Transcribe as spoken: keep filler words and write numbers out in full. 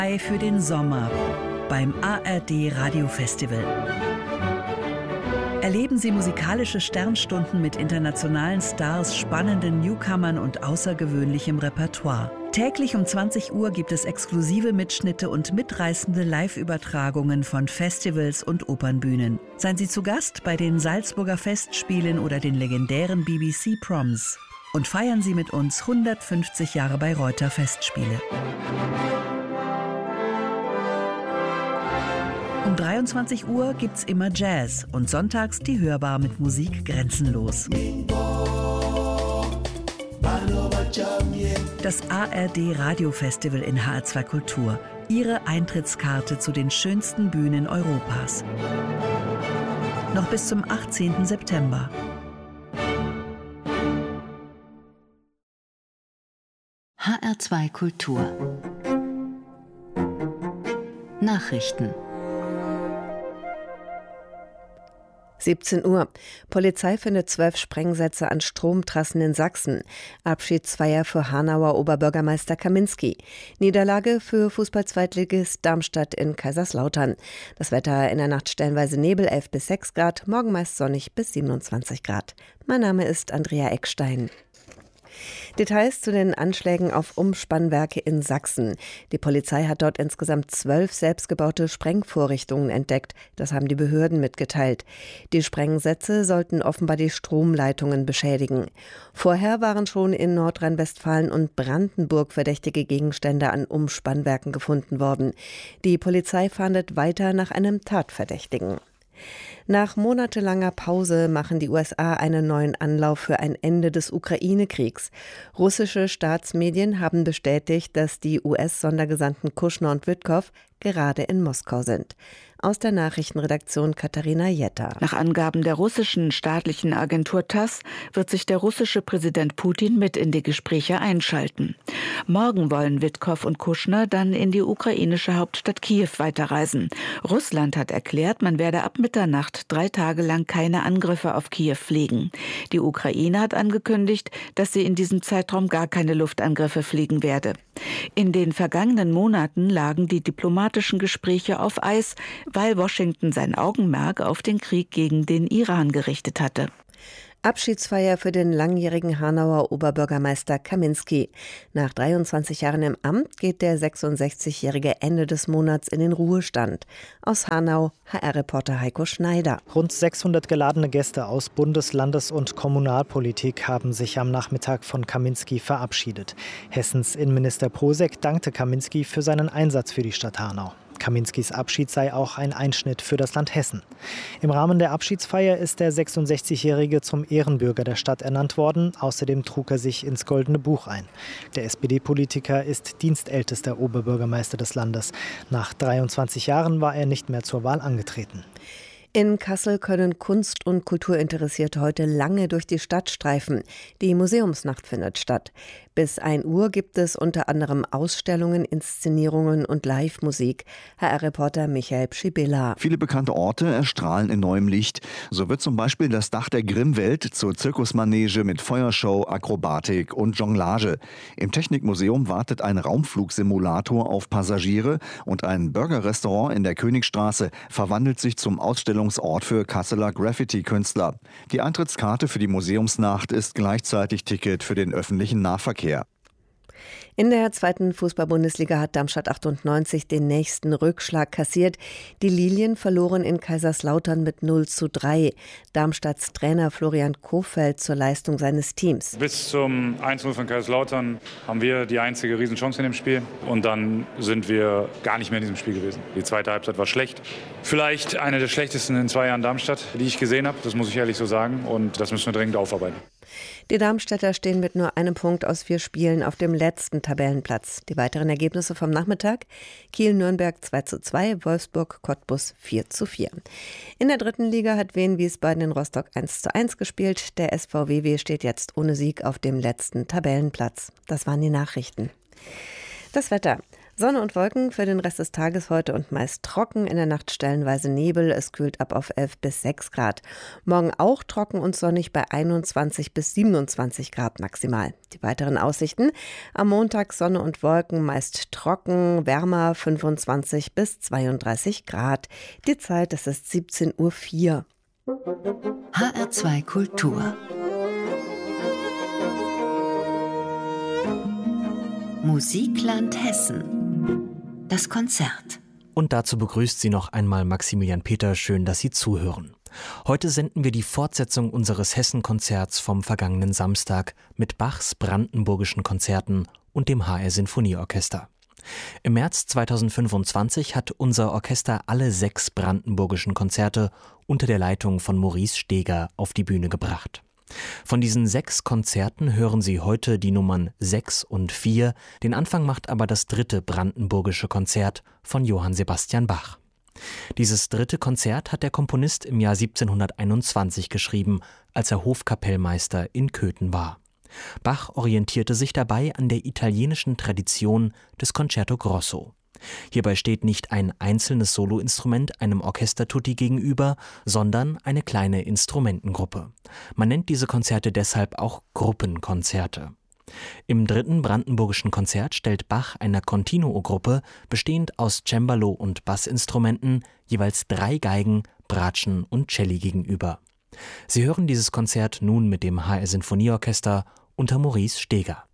Für den Sommer beim A R D Radiofestival. Erleben Sie musikalische Sternstunden mit internationalen Stars, spannenden Newcomern und außergewöhnlichem Repertoire. Täglich um zwanzig Uhr gibt es exklusive Mitschnitte und mitreißende Live-Übertragungen von Festivals und Opernbühnen. Seien Sie zu Gast bei den Salzburger Festspielen oder den legendären B B C Proms. Und feiern Sie mit uns hundertfünfzig Jahre Bayreuther Festspiele. Um dreiundzwanzig Uhr gibt's immer Jazz und sonntags die Hörbar mit Musik grenzenlos. Das A R D Radiofestival in H R zwei Kultur. Ihre Eintrittskarte zu den schönsten Bühnen Europas. Noch bis zum achtzehnten September. H R zwei Kultur. Nachrichten. siebzehn Uhr. Polizei findet zwölf Sprengsätze an Stromtrassen in Sachsen. Abschiedsfeier für Hanauer Oberbürgermeister Kaminski. Niederlage für Fußball-Zweitligist Darmstadt in Kaiserslautern. Das Wetter in der Nacht stellenweise Nebel, elf bis sechs Grad, morgen meist sonnig bis siebenundzwanzig Grad. Mein Name ist Andrea Eckstein. Details zu den Anschlägen auf Umspannwerke in Sachsen. Die Polizei hat dort insgesamt zwölf selbstgebaute Sprengvorrichtungen entdeckt. Das haben die Behörden mitgeteilt. Die Sprengsätze sollten offenbar die Stromleitungen beschädigen. Vorher waren schon in Nordrhein-Westfalen und Brandenburg verdächtige Gegenstände an Umspannwerken gefunden worden. Die Polizei fahndet weiter nach einem Tatverdächtigen. Nach monatelanger Pause machen die U S A einen neuen Anlauf für ein Ende des Ukraine-Kriegs. Russische Staatsmedien haben bestätigt, dass die U S-Sondergesandten Kushner und Witkow gerade in Moskau sind. Aus der Nachrichtenredaktion Katharina Jetter. Nach Angaben der russischen staatlichen Agentur TASS wird sich der russische Präsident Putin mit in die Gespräche einschalten. Morgen wollen Witkow und Kushner dann in die ukrainische Hauptstadt Kiew weiterreisen. Russland hat erklärt, man werde ab Mitternacht drei Tage lang keine Angriffe auf Kiew fliegen. Die Ukraine hat angekündigt, dass sie in diesem Zeitraum gar keine Luftangriffe fliegen werde. In den vergangenen Monaten lagen die diplomatischen Gespräche auf Eis, weil Washington sein Augenmerk auf den Krieg gegen den Iran gerichtet hatte. Abschiedsfeier für den langjährigen Hanauer Oberbürgermeister Kaminski. Nach dreiundzwanzig Jahren im Amt geht der sechsundsechzigjährige Ende des Monats in den Ruhestand. Aus Hanau, H R-Reporter Heiko Schneider. Rund sechshundert geladene Gäste aus Bundes-, Landes- und Kommunalpolitik haben sich am Nachmittag von Kaminski verabschiedet. Hessens Innenminister Posek dankte Kaminski für seinen Einsatz für die Stadt Hanau. Kaminskis Abschied sei auch ein Einschnitt für das Land Hessen. Im Rahmen der Abschiedsfeier ist der sechsundsechzigjährige zum Ehrenbürger der Stadt ernannt worden. Außerdem trug er sich ins Goldene Buch ein. Der S P D-Politiker ist dienstältester Oberbürgermeister des Landes. Nach dreiundzwanzig Jahren war er nicht mehr zur Wahl angetreten. In Kassel können Kunst- und Kulturinteressierte heute lange durch die Stadt streifen. Die Museumsnacht findet statt. Bis ein Uhr gibt es unter anderem Ausstellungen, Inszenierungen und Live-Musik. H R-Reporter Michael Pschibilla. Viele bekannte Orte erstrahlen in neuem Licht. So wird zum Beispiel das Dach der Grimmwelt zur Zirkusmanege mit Feuershow, Akrobatik und Jonglage. Im Technikmuseum wartet ein Raumflugsimulator auf Passagiere und ein Burgerrestaurant in der Königstraße verwandelt sich zum Ausstellungsort für Kasseler Graffiti-Künstler. Die Eintrittskarte für die Museumsnacht ist gleichzeitig Ticket für den öffentlichen Nahverkehr. In der zweiten Fußball-Bundesliga hat Darmstadt achtundneunzig den nächsten Rückschlag kassiert. Die Lilien verloren in Kaiserslautern mit null zu drei. Darmstadts Trainer Florian Kohfeldt zur Leistung seines Teams. Bis zum eins zu null von Kaiserslautern haben wir die einzige Riesenchance in dem Spiel. Und dann sind wir gar nicht mehr in diesem Spiel gewesen. Die zweite Halbzeit war schlecht. Vielleicht eine der schlechtesten in zwei Jahren Darmstadt, die ich gesehen habe. Das muss ich ehrlich so sagen. Und das müssen wir dringend aufarbeiten. Die Darmstädter stehen mit nur einem Punkt aus vier Spielen auf dem letzten Tabellenplatz. Die weiteren Ergebnisse vom Nachmittag: Kiel-Nürnberg zwei zu zwei, Wolfsburg-Cottbus vier zu vier. In der dritten Liga hat Wien-Wiesbaden in Rostock eins zu eins gespielt. Der S V W W steht jetzt ohne Sieg auf dem letzten Tabellenplatz. Das waren die Nachrichten. Das Wetter. Sonne und Wolken für den Rest des Tages heute und meist trocken, in der Nacht stellenweise Nebel, es kühlt ab auf elf bis sechs Grad. Morgen auch trocken und sonnig bei einundzwanzig bis siebenundzwanzig Grad maximal. Die weiteren Aussichten: am Montag Sonne und Wolken, meist trocken, wärmer fünfundzwanzig bis zweiunddreißig Grad. Die Zeit, das ist siebzehn Uhr vier. H R zwei Kultur. Musikland Hessen. Das Konzert. Und dazu begrüßt sie noch einmal Maximilian Peter. Schön, dass Sie zuhören. Heute senden wir die Fortsetzung unseres Hessen-Konzerts vom vergangenen Samstag mit Bachs brandenburgischen Konzerten und dem H R Sinfonieorchester. Im März zweitausendfünfundzwanzig hat unser Orchester alle sechs brandenburgischen Konzerte unter der Leitung von Maurice Steger auf die Bühne gebracht. Von diesen sechs Konzerten hören Sie heute die Nummern sechs und vier, den Anfang macht aber das dritte brandenburgische Konzert von Johann Sebastian Bach. Dieses dritte Konzert hat der Komponist im Jahr siebzehnhunderteinundzwanzig geschrieben, als er Hofkapellmeister in Köthen war. Bach orientierte sich dabei an der italienischen Tradition des Concerto Grosso. Hierbei steht nicht ein einzelnes Soloinstrument einem Orchestertutti gegenüber, sondern eine kleine Instrumentengruppe. Man nennt diese Konzerte deshalb auch Gruppenkonzerte. Im dritten brandenburgischen Konzert stellt Bach einer Continuo-Gruppe, bestehend aus Cembalo und Bassinstrumenten, jeweils drei Geigen, Bratschen und Celli gegenüber. Sie hören dieses Konzert nun mit dem H R Sinfonieorchester unter Maurice Steger.